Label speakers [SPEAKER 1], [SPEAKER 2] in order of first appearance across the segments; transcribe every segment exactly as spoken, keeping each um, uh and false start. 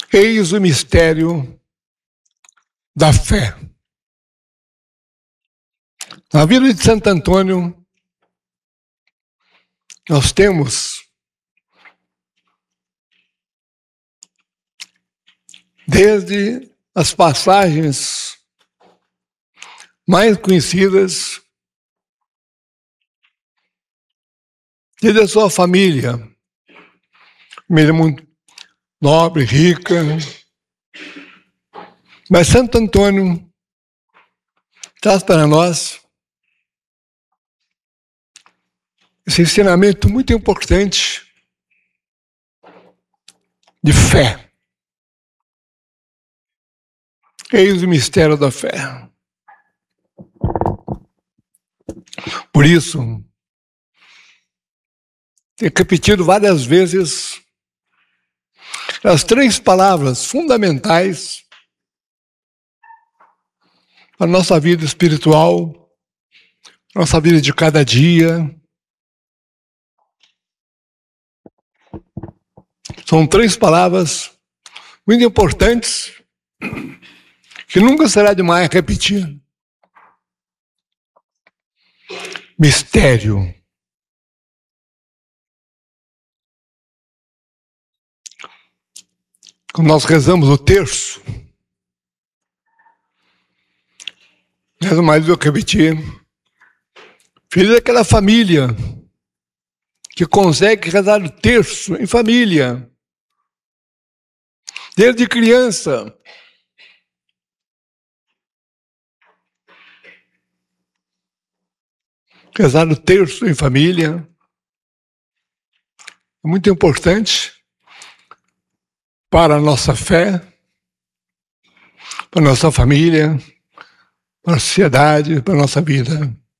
[SPEAKER 1] Eis o mistério da fé. Na vida de Santo Antônio, nós temos desde as passagens mais conhecidas, desde a sua família, família muito nobre, rica, mas Santo Antônio traz para nós esse ensinamento muito importante de fé. Eis o mistério da fé. Por isso, tenho repetido várias vezes as três palavras fundamentais para a nossa vida espiritual, nossa vida de cada dia. São três palavras muito importantes que nunca será demais repetir. Mistério. Quando nós rezamos o terço, mais mais eu repetir, filho daquela família que consegue rezar o terço em família, desde criança. Rezar o terço em família é muito importante para a nossa fé, para a nossa família, para a sociedade, para a nossa vida.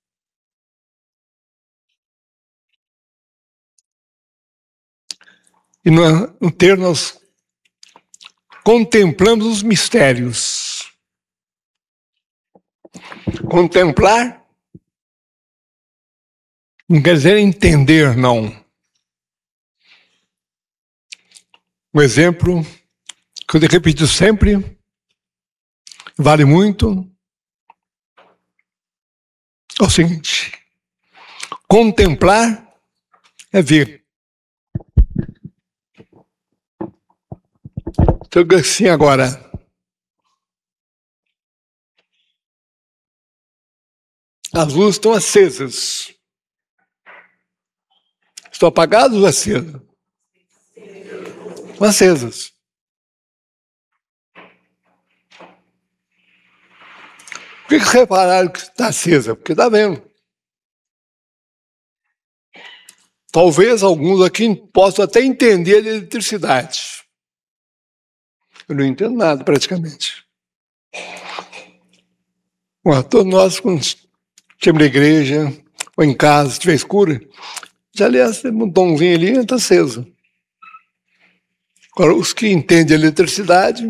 [SPEAKER 1] E no, no terço nós contemplamos os mistérios. Contemplar não quer dizer entender, não. Um exemplo que eu repito sempre, vale muito, é o seguinte: contemplar é ver. Então, assim agora, as luzes estão acesas. Estão apagadas ou acesas? Estão acesas. Por que vocês repararam que está acesa? Porque está vendo. Talvez alguns aqui possam até entender de eletricidade. Eu não entendo nada, praticamente. Bom, todos nós, quando temos na igreja, ou em casa, se estiver escuro, já ali esse botãozinho ali está aceso. Agora, os que entendem eletricidade,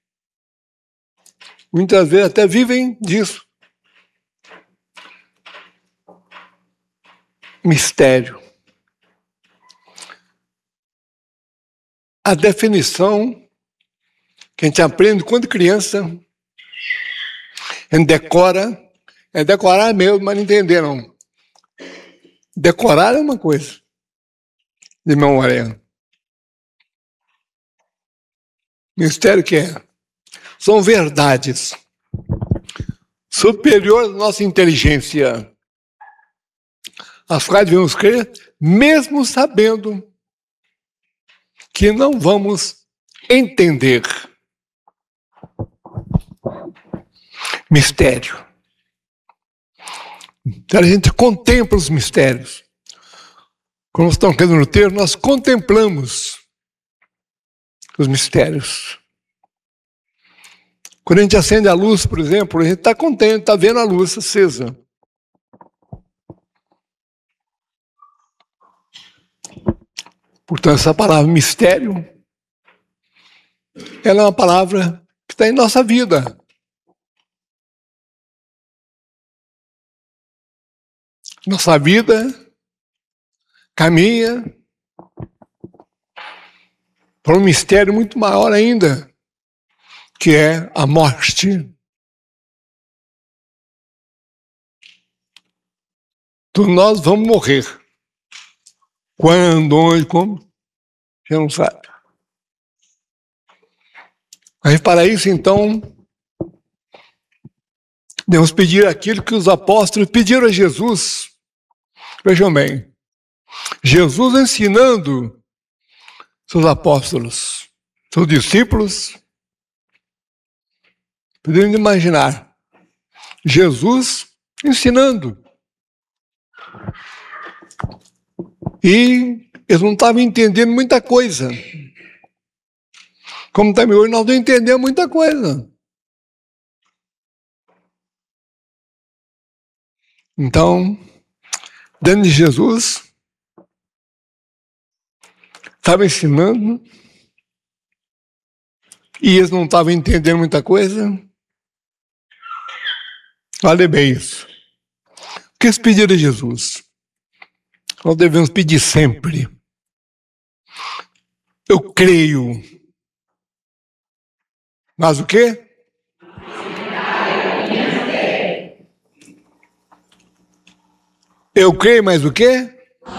[SPEAKER 1] muitas vezes até vivem disso. Mistério. A definição que a gente aprende quando criança, a gente decora, é decorar mesmo, mas não entender não. Decorar é uma coisa de memória. Mistério que é? São verdades superiores à nossa inteligência, as quais devemos crer, mesmo sabendo que não vamos entender. Mistério. Então a gente contempla os mistérios. Quando nós estamos lendo no texto, nós contemplamos os mistérios. Quando a gente acende a luz, por exemplo, a gente está contente, está vendo a luz acesa. Portanto, essa palavra mistério, ela é uma palavra que está em nossa vida. Nossa vida caminha para um mistério muito maior ainda. que é a morte. Então nós vamos morrer. Quando, onde, como? Você não sabe. Mas para isso, então, devemos pedir aquilo que os apóstolos pediram a Jesus. Vejam bem, Jesus ensinando seus apóstolos, seus discípulos, podemos imaginar, Jesus ensinando. E eles não estavam entendendo muita coisa. Como também hoje nós não entendemos muita coisa. Então, dentro de Jesus, estava ensinando, e eles não estavam entendendo muita coisa. Olha bem isso. O que eles pediram a Jesus? Nós devemos pedir sempre. Eu creio. Mas o quê? Eu creio, mas o quê?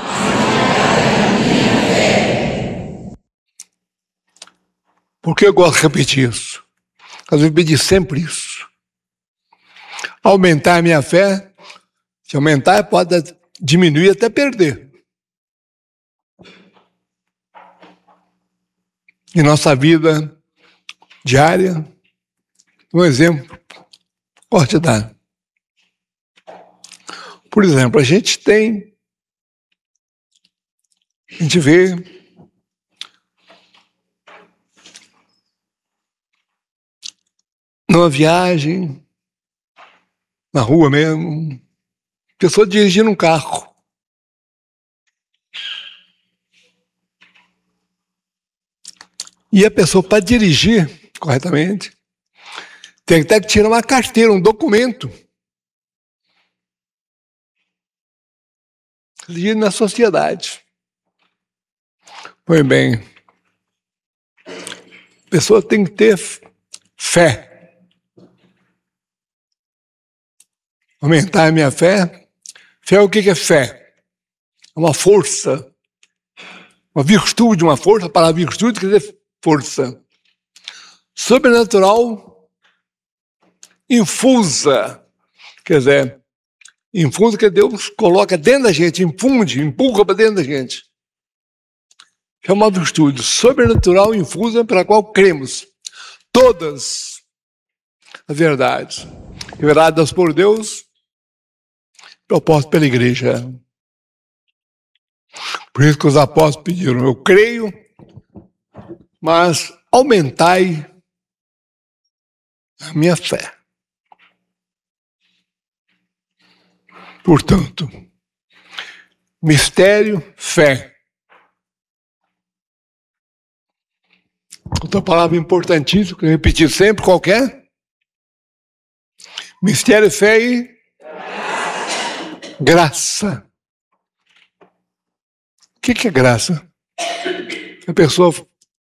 [SPEAKER 1] Por que eu gosto de repetir isso? Às vezes pedir sempre isso. Aumentar a minha fé. Se aumentar, pode diminuir até perder. Em nossa vida diária, um exemplo, posso te dar. Por exemplo, a gente tem, a gente vê numa viagem, na rua mesmo, pessoa dirigindo um carro. E a pessoa, para dirigir corretamente, tem até que tirar uma carteira, um documento. Dirigir na sociedade. Pois bem, a pessoa tem que ter fé. Aumentar a minha fé. Fé, o que é fé? É uma força, uma virtude, uma força. A palavra virtude quer dizer força. Sobrenatural, infusa. Quer dizer, infusa que Deus coloca dentro da gente, infunde, empurra para dentro da gente. É uma virtude sobrenatural, infusa, pela qual cremos. Todas as verdades. Reveladas por Deus, propostas pela igreja. Por isso que os apóstolos pediram, eu creio, mas aumentai a minha fé. Portanto, mistério, fé. Outra palavra importantíssima, que eu repeti sempre, qual que é? Mistério, fé e graça. O que, que é graça? A pessoa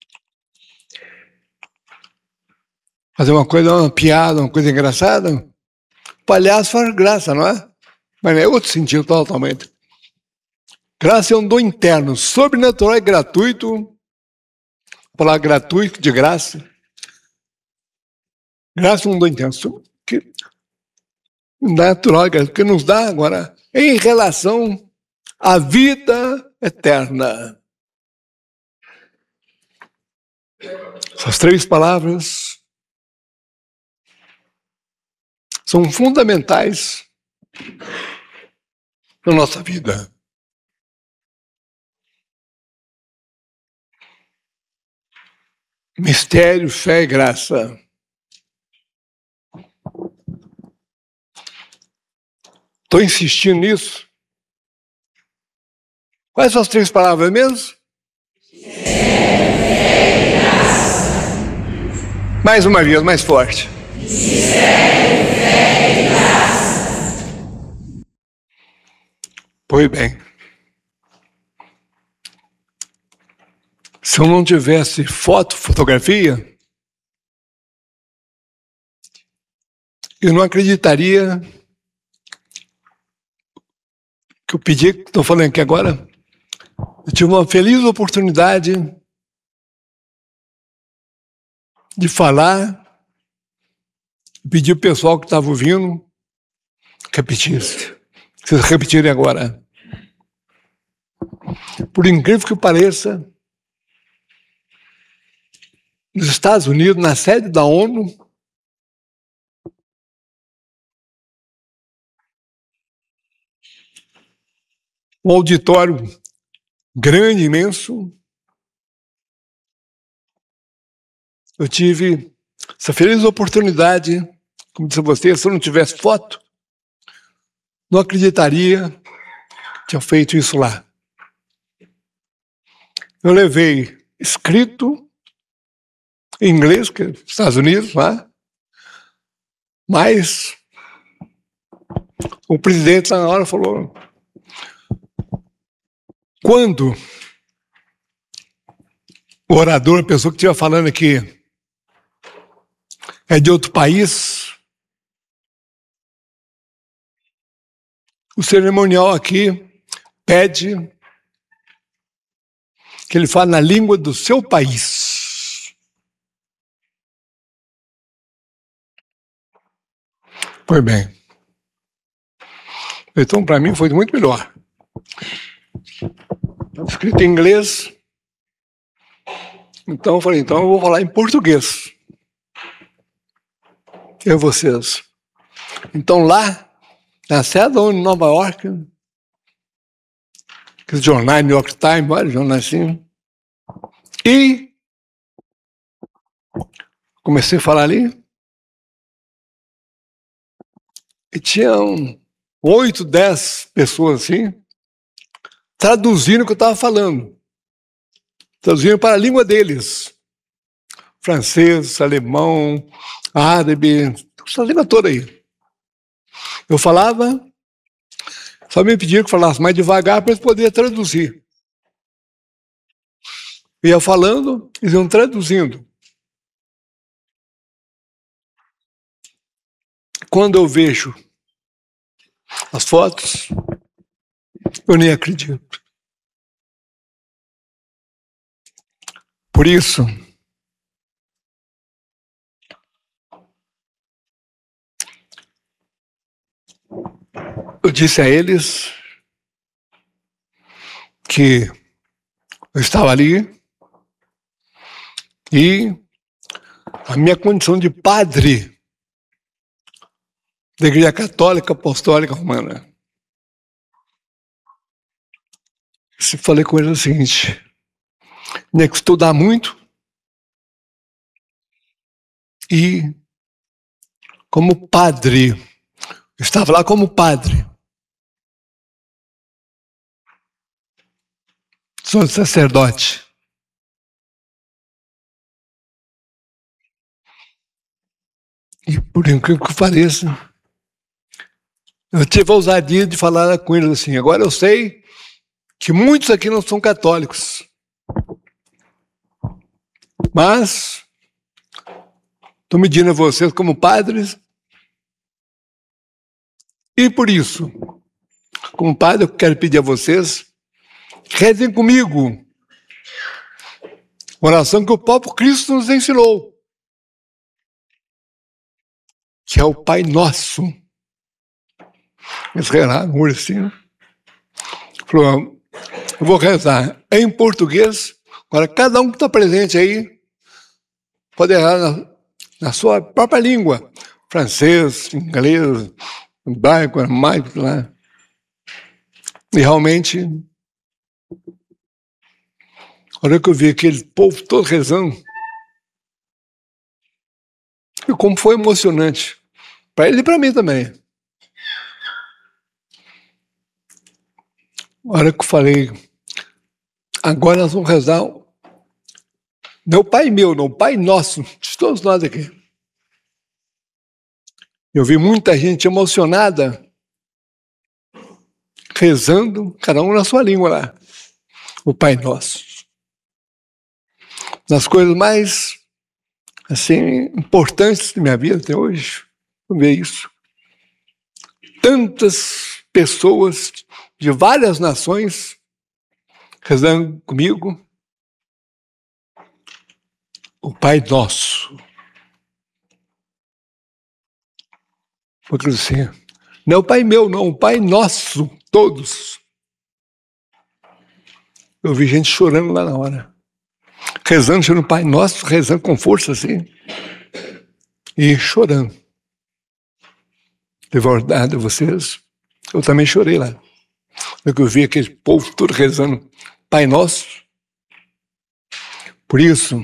[SPEAKER 1] fazer uma coisa, uma piada, uma coisa engraçada, o palhaço faz graça, não é? Mas é outro sentido totalmente. Graça é um dom interno, sobrenatural e gratuito. A palavra gratuito, de graça. Graça é um dom interno. Que natural, que nos dá agora em relação à vida eterna. Essas três palavras são fundamentais na nossa vida. Mistério, fé e graça. Estou insistindo nisso. Quais são as três palavras mesmo?
[SPEAKER 2] Mistério, fé e graça.
[SPEAKER 1] Mais uma vez, mais forte.
[SPEAKER 2] Mistério, fé e graça.
[SPEAKER 1] Pois bem. Se eu não tivesse foto, fotografia, eu não acreditaria que eu pedi, estou falando aqui agora, eu tive uma feliz oportunidade de falar, pedir ao pessoal que estava ouvindo que repetisse. Vocês repetirem agora. Por incrível que pareça, nos Estados Unidos, na sede da ONU, um auditório grande, imenso, eu tive essa feliz oportunidade, como disse a você, se eu não tivesse foto, não acreditaria que tinha feito isso lá. Eu levei escrito em inglês, que é dos Estados Unidos, lá, mas o presidente lá na hora falou, quando o orador, a pessoa que estiver falando aqui, é de outro país, o cerimonial aqui pede que ele fale na língua do seu país. Foi bem. Então, para mim, foi muito melhor. Escrito em inglês. Então, eu falei, então eu vou falar em português. Eu vocês. Então, lá, na sede da ONU em Nova York, aqueles jornais, New York Times, vários jornais assim, e comecei a falar ali, e tinham oito, dez pessoas assim, traduzindo o que eu estava falando. Traduzindo para a língua deles. Francês, alemão, árabe, essa língua toda aí. Eu falava, só me pediram que falasse mais devagar para eles poderem traduzir. Eu ia falando, eles iam traduzindo. Quando eu vejo as fotos, eu nem acredito. Por isso, eu disse a eles que eu estava ali e a minha condição de padre da Igreja Católica Apostólica Romana. Eu falei com eles o seguinte, tinha que estudar muito e como padre, eu estava lá como padre, sou sacerdote. E por incrível que pareça, eu tive a ousadia de falar com eles assim, agora eu sei que muitos aqui não são católicos, mas estou medindo a vocês como padres, e por isso, como padre, eu quero pedir a vocês, rezem comigo, oração que o próprio Cristo nos ensinou, que é o Pai Nosso. Eles rezaram, assim, falou, eu vou rezar em português, agora cada um que está presente aí, pode errar na, na sua própria língua, francês, inglês, hebraico, aramaico, lá. E realmente, a hora que eu vi aquele povo todo rezando, e como foi emocionante, para ele e para mim também. A hora que eu falei, agora nós vamos rezar, meu Pai meu, não Pai Nosso, de todos nós aqui. Eu vi muita gente emocionada, rezando, cada um na sua língua lá, o Pai Nosso. Nas coisas mais, assim, importantes da minha vida até hoje, ver isso. Tantas pessoas de várias nações rezando comigo o Pai Nosso. Porque assim, não é o Pai meu, não, o Pai Nosso, todos. Eu vi gente chorando lá na hora. Rezando no Pai Nosso, rezando com força assim. E chorando. De verdade, vocês, eu também chorei lá. Eu vi aquele povo todo rezando Pai Nosso. Por isso,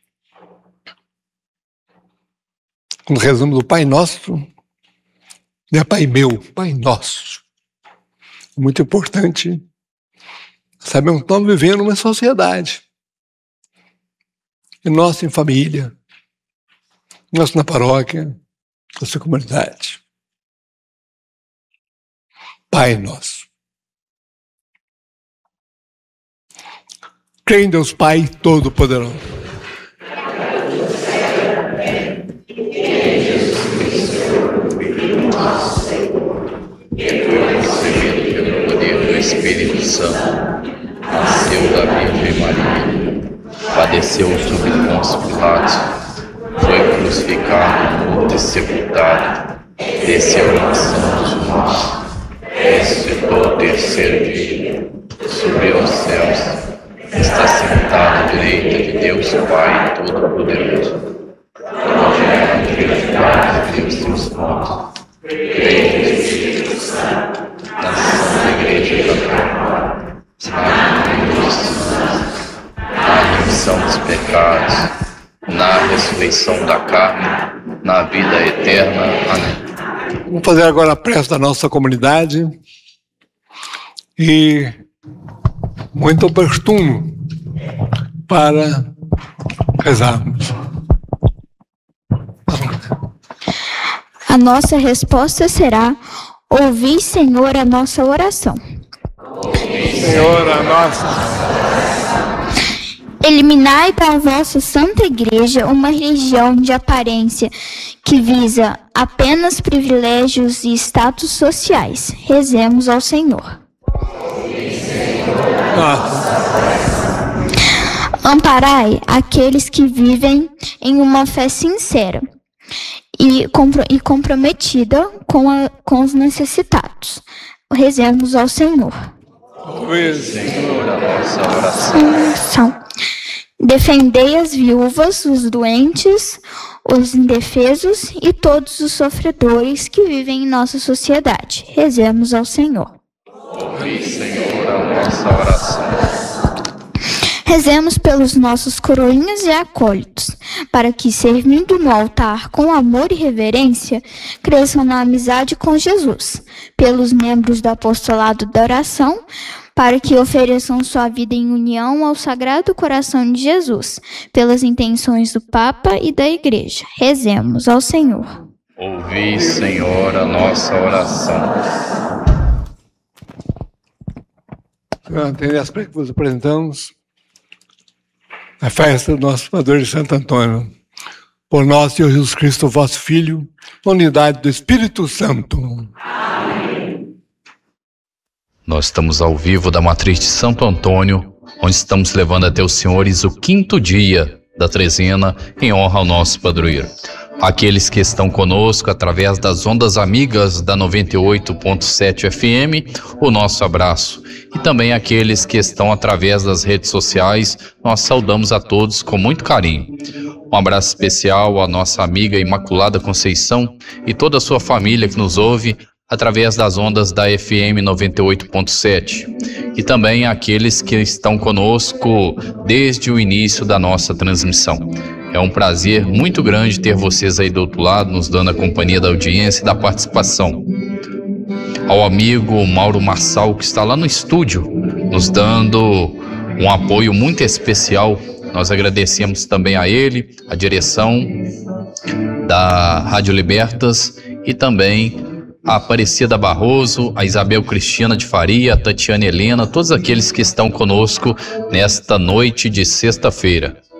[SPEAKER 1] quando rezamos do Pai Nosso, não é Pai meu, Pai Nosso. Muito importante. Sabemos que estamos vivendo uma sociedade. E nós em família, nós na paróquia, nossa comunidade. Pai Nosso. Creio em Deus Pai Todo-Poderoso.
[SPEAKER 3] Espírito Santo, nasceu da Virgem Maria, padeceu sob Pôncio Pilatos, foi crucificado, morto e sepultado, desceu à mansão dos mortos, ressuscitou ao terceiro dia, subiu aos céus, está sentado à direita de Deus Pai Todo-Poderoso, pode vir a Deus, Deus e os mortos, creio no Espírito Santo, na Santa Igreja Católica, na remissão dos pecados, na ressurreição da carne, na vida eterna. Amém.
[SPEAKER 1] Vamos fazer agora a prece da nossa comunidade e muito oportuno para rezarmos.
[SPEAKER 4] A nossa resposta será: ouvi, Senhor, a nossa oração.
[SPEAKER 1] Senhor, a nossa.
[SPEAKER 4] Eliminai da vossa Santa Igreja uma religião de aparência que visa apenas privilégios e status sociais. Rezemos ao Senhor. Amparai aqueles que vivem em uma fé sincera e, compro- e comprometida com, a, com os necessitados. Rezemos ao Senhor.
[SPEAKER 3] Senhor, a nossa oração.
[SPEAKER 4] São. Defendei as viúvas, os doentes, os indefesos e todos os sofredores que vivem em nossa sociedade. Rezemos ao Senhor.
[SPEAKER 3] Ouvi, Senhor, a nossa oração.
[SPEAKER 4] Rezemos pelos nossos coroinhas e acólitos, para que, servindo no altar com amor e reverência, cresçam na amizade com Jesus. Pelos membros do apostolado da oração, para que ofereçam sua vida em união ao Sagrado Coração de Jesus, pelas intenções do Papa e da Igreja. Rezemos ao Senhor.
[SPEAKER 3] Ouvi, Senhor, a nossa oração.
[SPEAKER 1] Atender as preces que vos apresentamos, a festa do nosso Padre de Santo Antônio. Por nosso Senhor Jesus Cristo, vosso Filho, na unidade do Espírito Santo.
[SPEAKER 2] Amém.
[SPEAKER 3] Nós estamos ao vivo da Matriz de Santo Antônio, onde estamos levando até os senhores o quinto dia da trezena em honra ao nosso padroeiro. Aqueles que estão conosco através das ondas amigas da noventa e oito ponto sete F M, o nosso abraço. E também aqueles que estão através das redes sociais, nós saudamos a todos com muito carinho. Um abraço especial à nossa amiga Imaculada Conceição e toda a sua família que nos ouve através das ondas da F M noventa e oito ponto sete. E também àqueles que estão conosco desde o início da nossa transmissão. É um prazer muito grande ter vocês aí do outro lado, nos dando a companhia da audiência e da participação. Ao amigo Mauro Marçal, que está lá no estúdio, nos dando um apoio muito especial. Nós agradecemos também a ele, a direção da Rádio Libertas e também a Aparecida Barroso, a Isabel Cristina de Faria, a Tatiana Helena, todos aqueles que estão conosco nesta noite de sexta-feira.